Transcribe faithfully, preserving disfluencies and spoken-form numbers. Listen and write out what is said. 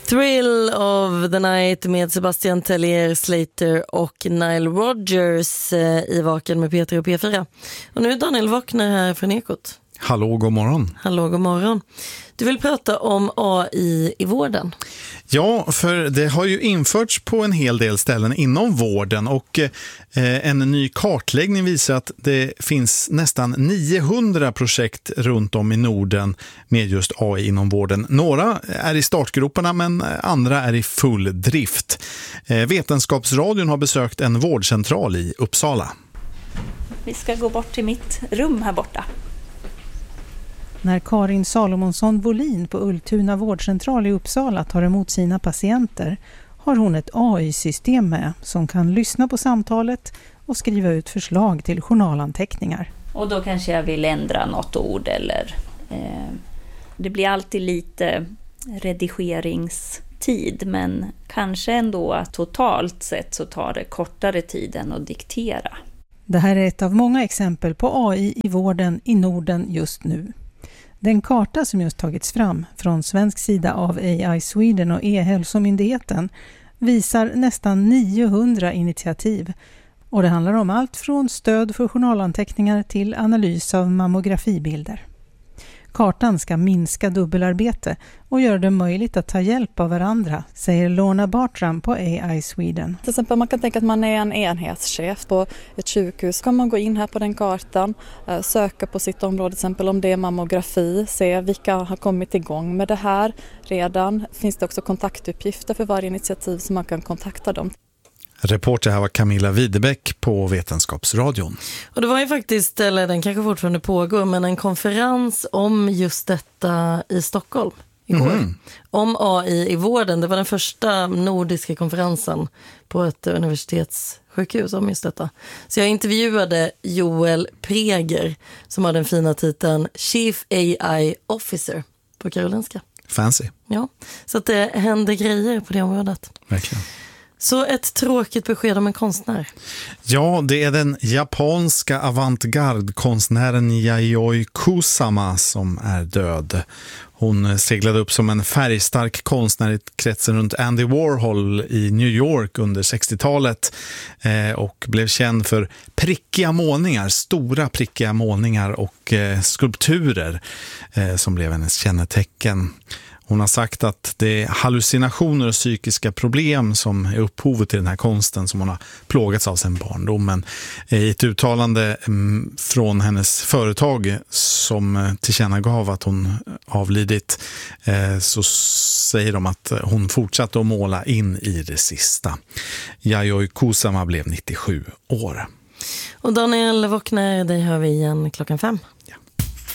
Thrill of the Night med Sebastian Tellier, Slater och Nile Rodgers i Vaken med Peter och P fyra. Och nu är Daniel Vaknar här från Ekot. Hallå, god morgon. Hallå, god morgon. Du vill prata om A I i vården. Ja, för det har ju införts på en hel del ställen inom vården och eh, en ny kartläggning visar att det finns nästan niohundra projekt runt om i Norden med just A I inom vården. Några är i startgroparna men andra är i full drift. Eh, Vetenskapsradion har besökt en vårdcentral i Uppsala. Vi ska gå bort till mitt rum här borta. När Karin Salomonsson Volin på Ultuna vårdcentral i Uppsala tar emot sina patienter har hon ett A I-system med som kan lyssna på samtalet och skriva ut förslag till journalanteckningar. Och då kanske jag vill ändra något ord eller eh, det blir alltid lite redigeringstid men kanske ändå att totalt sett så tar det kortare tid än att diktera. Det här är ett av många exempel på A I i vården i Norden just nu. Den karta som just tagits fram från svensk sida av A I Sweden och E-hälsomyndigheten visar nästan niohundra initiativ och det handlar om allt från stöd för journalanteckningar till analys av mammografibilder. Kartan ska minska dubbelarbete och göra det möjligt att ta hjälp av varandra, säger Lorna Bartram på A I Sweden. Till exempel man kan tänka att man är en enhetschef på ett sjukhus. Kan man gå in här på den kartan, söka på sitt område, till exempel om det är mammografi, se vilka har kommit igång med det här redan. Finns det också kontaktuppgifter för varje initiativ så man kan kontakta dem. Reporter här var Camilla Widebäck på Vetenskapsradion. Och det var ju faktiskt, eller den kanske fortfarande pågår, men en konferens om just detta i Stockholm igår. Mm. Om A I i vården. Det var den första nordiska konferensen på ett universitetssjukhus om just detta. Så jag intervjuade Joel Preger som har den fina titeln Chief A I Officer på Karolinska. Fancy. Ja, så att det händer grejer på det området. Verkligen. Så ett tråkigt besked om en konstnär. Ja, det är den japanska avantgarde-konstnären Yayoi Kusama som är död. Hon seglade upp som en färgstark konstnär i kretsen runt Andy Warhol i New York under sextiotalet eh, och blev känd för prickiga målningar, stora prickiga målningar och eh, skulpturer eh, som blev hennes kännetecken. Hon har sagt att det är hallucinationer och psykiska problem som är upphovet till den här konsten som hon har plågats av sedan barndomen. I ett uttalande från hennes företag som tillkännagav att hon avlidit så säger de att hon fortsatte att måla in i det sista. Yayoi Kusama blev nittiosju år. Och Daniel Vaknar, dig hör vi igen klockan fem.